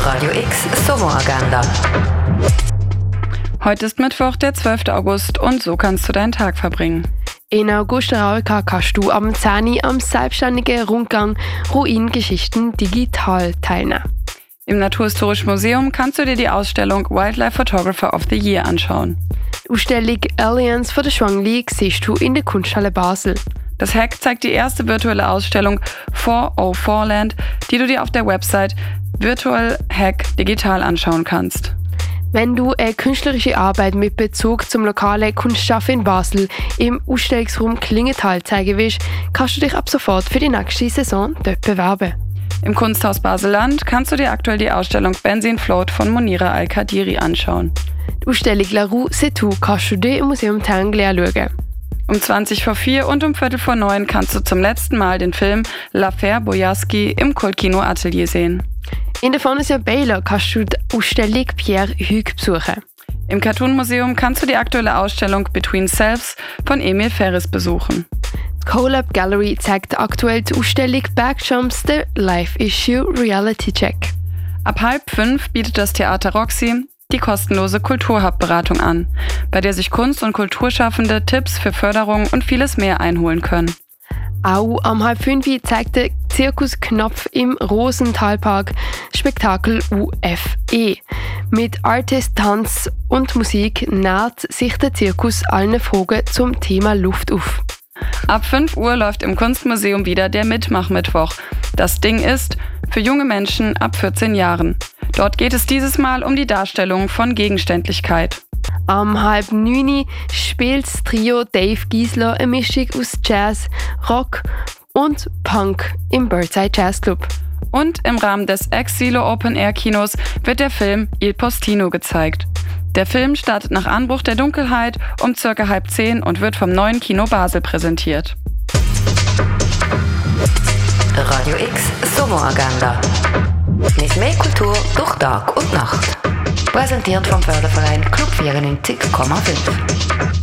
Radio X Sommeragenda. Heute ist Mittwoch, der 12. August und so kannst du deinen Tag verbringen. In Augusta-Raulka kannst du am 10. Uhr am selbstständigen Rundgang Ruinengeschichten digital teilnehmen. Im Naturhistorischen Museum kannst du dir die Ausstellung Wildlife Photographer of the Year anschauen. Die Ausstellung Aliens von der Schwangli siehst du in der Kunsthalle Basel. Das Hack zeigt die erste virtuelle Ausstellung 404 Land, die du dir auf der Website Virtual Hack digital anschauen kannst. Wenn du eine künstlerische Arbeit mit Bezug zum lokalen Kunstschaffen in Basel im Ausstellungsraum Klingenthal zeigen willst, kannst du dich ab sofort für die nächste Saison dort bewerben. Im Kunsthaus Basel-Land kannst du dir aktuell die Ausstellung Benzin Float von Monira Al-Kadiri anschauen. Die Ausstellung La Rue C'est Tout kannst du dir im Museum Tinguely anschauen. Um 20:04 und um 8:45 kannst du zum letzten Mal den Film L'Affaire Boyarsky im Kultkino Atelier sehen. In der Fondation Baylor kannst du die Ausstellung Pierre Hugues besuchen. Im Cartoon-Museum kannst du die aktuelle Ausstellung Between Selves von Emil Ferris besuchen. Die CoLab Gallery zeigt aktuell die Ausstellung Backjumps, der Live-Issue Reality Check. Ab 4:30 bietet das Theater Roxy die kostenlose Kulturhub-Beratung an, bei der sich Kunst- und Kulturschaffende Tipps für Förderung und vieles mehr einholen können. Auch am 4:30 zeigt der Zirkus Knopf im Rosenthalpark Spektakel UFE. Mit Artist, Tanz und Musik nähert sich der Zirkus allen Fragen zum Thema Luft auf. Ab 5 Uhr läuft im Kunstmuseum wieder der Mitmachmittwoch. Das Ding ist für junge Menschen ab 14 Jahren. Dort geht es dieses Mal um die Darstellung von Gegenständlichkeit. Am 8:30 spielt das Trio Dave Giesler eine Mischung aus Jazz, Rock und Punk im Birdside Jazz Club. Und im Rahmen des Ex-Silo Open Air Kinos wird der Film Il Postino gezeigt. Der Film startet nach Anbruch der Dunkelheit um ca. 9:30 und wird vom neuen Kino Basel präsentiert. Radio X Sommeragenda. Mit mehr Kultur durch Tag und Nacht. Präsentiert vom Förderverein Club 94,5.